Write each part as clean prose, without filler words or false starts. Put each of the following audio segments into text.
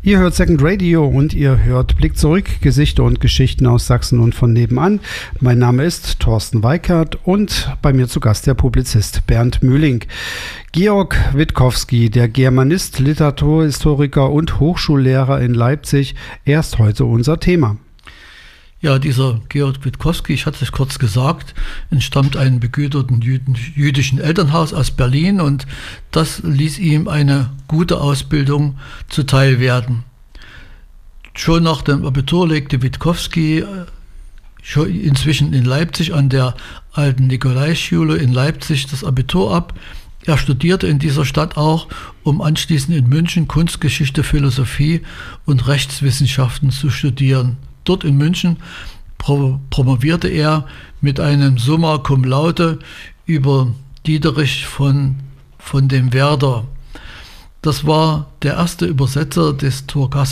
Ihr hört Second Radio und ihr hört Blick zurück, Gesichter und Geschichten aus Sachsen und von nebenan. Mein Name ist Thorsten Weikert und bei mir zu Gast der Publizist Bernd Mühling. Georg Witkowski, der Germanist, Literaturhistoriker und Hochschullehrer in Leipzig, er ist heute unser Thema. Ja, dieser Georg Witkowski, ich hatte es kurz gesagt, entstammt einem begüterten jüdischen Elternhaus aus Berlin und das ließ ihm eine gute Ausbildung zuteil werden. Schon nach dem Abitur legte Witkowski inzwischen in Leipzig an der alten Nikolaischule in Leipzig das Abitur ab. Er studierte in dieser Stadt auch, um anschließend in München Kunstgeschichte, Philosophie und Rechtswissenschaften zu studieren. Dort in München promovierte er mit einem Summa Cum Laude über Diederich von dem Werder. Das war der erste Übersetzer des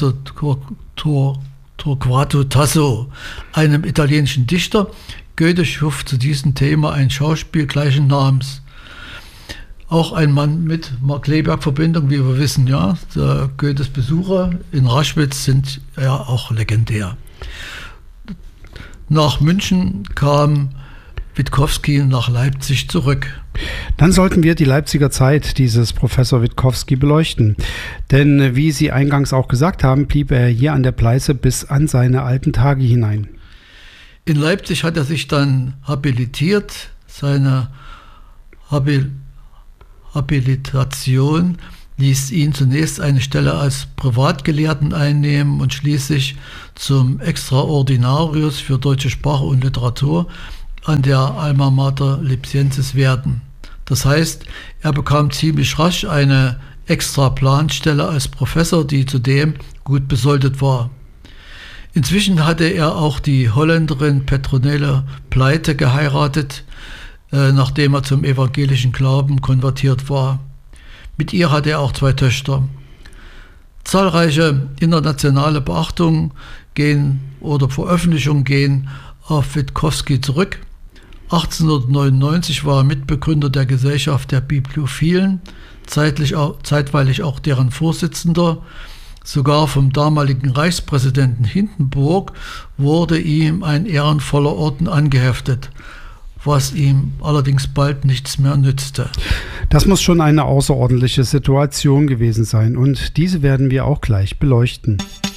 Torquato Tasso, einem italienischen Dichter. Goethe schuf zu diesem Thema ein Schauspiel gleichen Namens. Auch ein Mann mit Mark-Kleberg-Verbindung, wie wir wissen, ja. Goethes Besucher in Raschwitz sind ja auch legendär. Nach München kam Witkowski nach Leipzig zurück. Dann sollten wir die Leipziger Zeit dieses Professor Witkowski beleuchten. Denn wie Sie eingangs auch gesagt haben, blieb er hier an der Pleiße bis an seine alten Tage hinein. In Leipzig hat er sich dann habilitiert. Seine Habilitation ließ ihn zunächst eine Stelle als Privatgelehrten einnehmen und schließlich zum Extraordinarius für deutsche Sprache und Literatur an der Alma Mater Lipsiensis werden. Das heißt, er bekam ziemlich rasch eine Extra-Planstelle als Professor, die zudem gut besoldet war. Inzwischen hatte er auch die Holländerin Petronele Pleite geheiratet, nachdem er zum evangelischen Glauben konvertiert war. Mit ihr hatte er auch 2 Töchter. Zahlreiche internationale Beachtungen Veröffentlichungen gehen auf Witkowski zurück. 1899 war er Mitbegründer der Gesellschaft der Bibliophilen, zeitweilig auch deren Vorsitzender. Sogar vom damaligen Reichspräsidenten Hindenburg wurde ihm ein ehrenvoller Orden angeheftet, was ihm allerdings bald nichts mehr nützte. Das muss schon eine außerordentliche Situation gewesen sein und diese werden wir auch gleich beleuchten.